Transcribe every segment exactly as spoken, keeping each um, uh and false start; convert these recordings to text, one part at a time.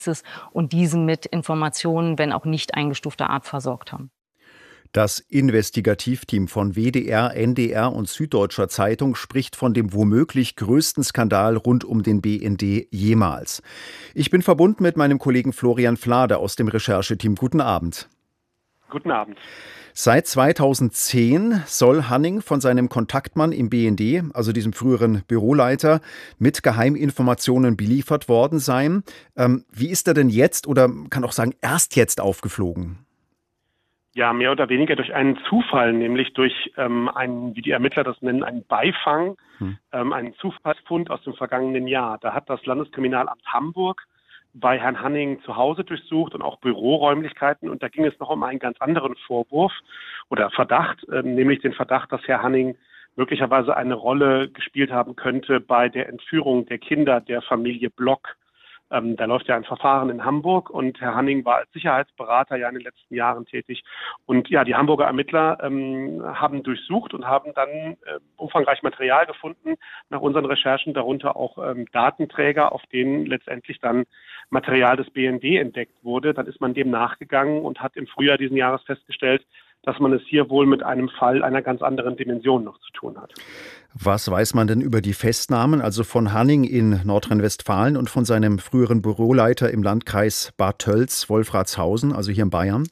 und diesen mit Informationen, wenn auch nicht eingestufter Art, versorgt haben. Das Investigativteam von W D R, N D R und Süddeutscher Zeitung spricht von dem womöglich größten Skandal rund um den B N D jemals. Ich bin verbunden mit meinem Kollegen Florian Flade aus dem Rechercheteam. Guten Abend. Guten Abend. Seit zweitausendzehn soll Hanning von seinem Kontaktmann im B N D, also diesem früheren Büroleiter, mit Geheiminformationen beliefert worden sein. Ähm, wie ist er denn jetzt oder kann auch sagen, erst jetzt aufgeflogen? Ja, mehr oder weniger durch einen Zufall, nämlich durch ähm, einen, wie die Ermittler das nennen, einen Beifang, hm. ähm, einen Zufallsfund aus dem vergangenen Jahr. Da hat das Landeskriminalamt Hamburg bei Herrn Hanning zu Hause durchsucht und auch Büroräumlichkeiten. Und da ging es noch um einen ganz anderen Vorwurf oder Verdacht, äh, nämlich den Verdacht, dass Herr Hanning möglicherweise eine Rolle gespielt haben könnte bei der Entführung der Kinder der Familie Block. Ähm, da läuft ja ein Verfahren in Hamburg und Herr Hanning war als Sicherheitsberater ja in den letzten Jahren tätig. Und ja, die Hamburger Ermittler ähm, haben durchsucht und haben dann äh, umfangreich Material gefunden nach unseren Recherchen, darunter auch ähm, Datenträger, auf denen letztendlich dann Material des B N D entdeckt wurde. Dann ist man dem nachgegangen und hat im Frühjahr diesen Jahres festgestellt, dass man es hier wohl mit einem Fall einer ganz anderen Dimension noch zu tun hat. Was weiß man denn über die Festnahmen, also von Hanning in Nordrhein-Westfalen und von seinem früheren Büroleiter im Landkreis Bad Tölz, Wolfratshausen, also hier in Bayern?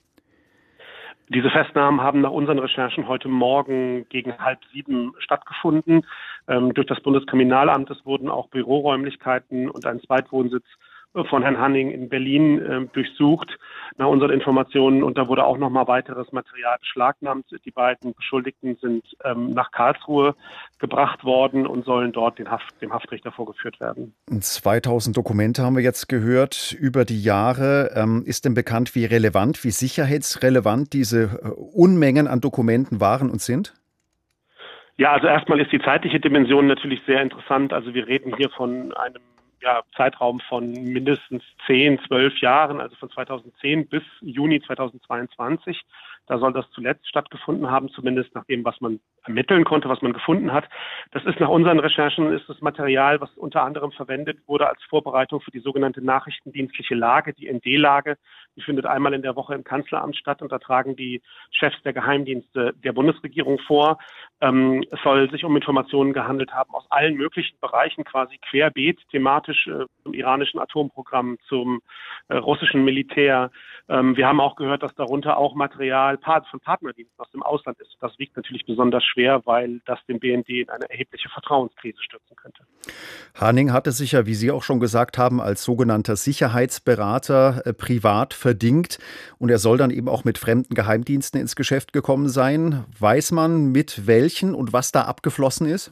Diese Festnahmen haben nach unseren Recherchen heute Morgen gegen halb sieben stattgefunden. Ähm, durch das Bundeskriminalamt es wurden auch Büroräumlichkeiten und ein Zweitwohnsitz von Herrn Hanning in Berlin äh, durchsucht, nach unseren Informationen. Und da wurde auch noch mal weiteres Material beschlagnahmt. Die beiden Beschuldigten sind ähm, nach Karlsruhe gebracht worden und sollen dort den Haft, dem Haftrichter vorgeführt werden. zweitausend Dokumente haben wir jetzt gehört über die Jahre. Ähm, ist denn bekannt, wie relevant, wie sicherheitsrelevant diese äh, Unmengen an Dokumenten waren und sind? Ja, also erstmal ist die zeitliche Dimension natürlich sehr interessant. Also wir reden hier von einem Ja, Zeitraum von mindestens zehn, zwölf Jahren, also von zweitausendzehn bis Juni zweitausendzweiundzwanzig. Da soll das zuletzt stattgefunden haben, zumindest nach dem, was man ermitteln konnte, was man gefunden hat. Das ist nach unseren Recherchen ist das Material, was unter anderem verwendet wurde als Vorbereitung für die sogenannte nachrichtendienstliche Lage, die N D-Lage. Die findet einmal in der Woche im Kanzleramt statt und da tragen die Chefs der Geheimdienste der Bundesregierung vor. Ähm, es soll sich um Informationen gehandelt haben aus allen möglichen Bereichen, quasi querbeet, thematisch äh, zum iranischen Atomprogramm, zum äh, russischen Militär. Ähm, wir haben auch gehört, dass darunter auch Material von Partnerdiensten aus dem Ausland ist. Das wiegt natürlich besonders schwer, weil das den B N D in eine erhebliche Vertrauenskrise stürzen könnte. Hanning hatte sich ja, wie Sie auch schon gesagt haben, als sogenannter Sicherheitsberater äh, privat verdingt. Und er soll dann eben auch mit fremden Geheimdiensten ins Geschäft gekommen sein. Weiß man, mit welchen und was da abgeflossen ist?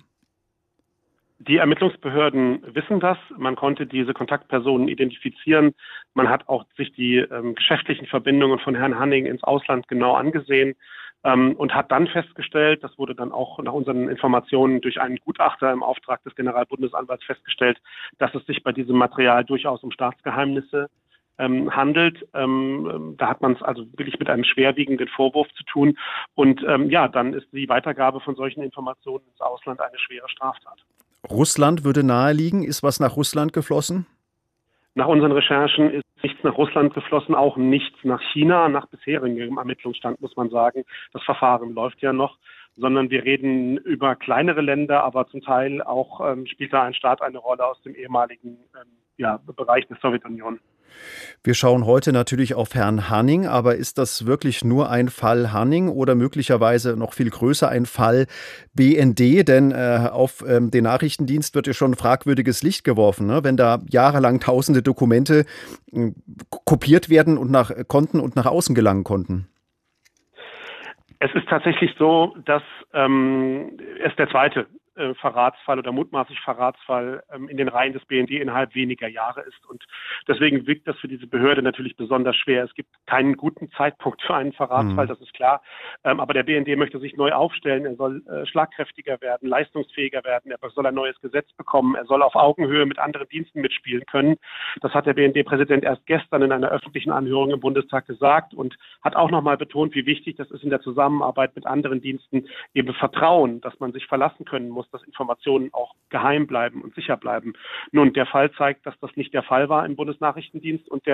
Die Ermittlungsbehörden wissen das. Man konnte diese Kontaktpersonen identifizieren. Man hat auch sich die ähm, geschäftlichen Verbindungen von Herrn Hanning ins Ausland genau angesehen ähm, und hat dann festgestellt, das wurde dann auch nach unseren Informationen durch einen Gutachter im Auftrag des Generalbundesanwalts festgestellt, dass es sich bei diesem Material durchaus um Staatsgeheimnisse ähm, handelt. Ähm, da hat man es also wirklich mit einem schwerwiegenden Vorwurf zu tun. Und ähm, ja, dann ist die Weitergabe von solchen Informationen ins Ausland eine schwere Straftat. Russland würde naheliegen. Ist was nach Russland geflossen? Nach unseren Recherchen ist nichts nach Russland geflossen, auch nichts nach China. Nach bisherigem Ermittlungsstand muss man sagen, das Verfahren läuft ja noch, sondern wir reden über kleinere Länder, aber zum Teil auch ähm, spielt da ein Staat eine Rolle aus dem ehemaligen ähm, ja, Bereich der Sowjetunion. Wir schauen heute natürlich auf Herrn Hanning, aber ist das wirklich nur ein Fall Hanning oder möglicherweise noch viel größer ein Fall B N D? Denn äh, auf ähm, den Nachrichtendienst wird ja schon fragwürdiges Licht geworfen, ne? Wenn da jahrelang tausende Dokumente äh, kopiert werden und nach Konten und nach außen gelangen konnten. Es ist tatsächlich so, dass ähm, es der zweite äh, Verratsfall oder mutmaßlich Verratsfall ähm, in den Reihen des B N D innerhalb weniger Jahre ist. Und deswegen wirkt das für diese Behörde natürlich besonders schwer. Es gibt keinen guten Zeitpunkt für einen Verratsfall, mhm. das ist klar. Ähm, aber der B N D möchte sich neu aufstellen. Er soll äh, schlagkräftiger werden, leistungsfähiger werden. Er soll ein neues Gesetz bekommen. Er soll auf Augenhöhe mit anderen Diensten mitspielen können. Das hat der B N D-Präsident erst gestern in einer öffentlichen Anhörung im Bundestag gesagt und hat auch nochmal betont, wie wichtig das ist in der Zusammenarbeit mit anderen Diensten, eben Vertrauen, dass man sich verlassen können muss, dass Informationen auch geheim bleiben und sicher bleiben. Nun, der Fall zeigt, dass das nicht der Fall war im Bundesnachrichtendienst und der